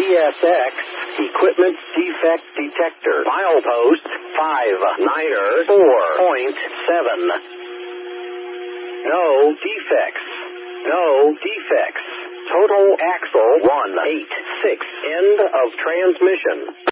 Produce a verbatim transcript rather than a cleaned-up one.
S X, equipment defect detector, milepost five niner four point seven. No defects. No defects. Total axle one eight six. End of transmission.